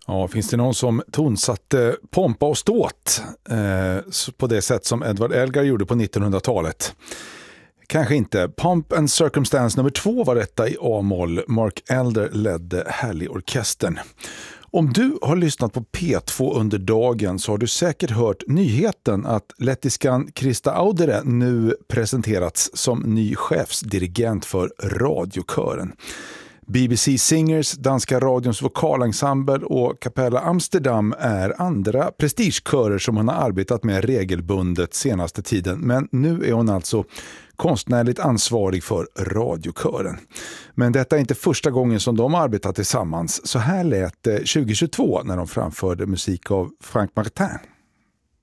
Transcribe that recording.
Ja, finns det någon som tonsatte pompa och ståt på det sätt som Edward Elgar gjorde på 1900-talet? Kanske inte. Pomp and Circumstance nummer 2 var detta i A-moll. Mark Elder ledde Halley-orkestern. Om du har lyssnat på P2 under dagen så har du säkert hört nyheten att lettiskan Krista Audere nu presenterats som ny chefsdirigent för radiokören. BBC Singers, danska radions vokalensemble och Kapella Amsterdam är andra prestigekörer som hon har arbetat med regelbundet senaste tiden. Men nu är hon alltså konstnärligt ansvarig för radiokören. Men detta är inte första gången som de arbetar tillsammans. Så här lät det 2022 när de framförde musik av Frank Martin.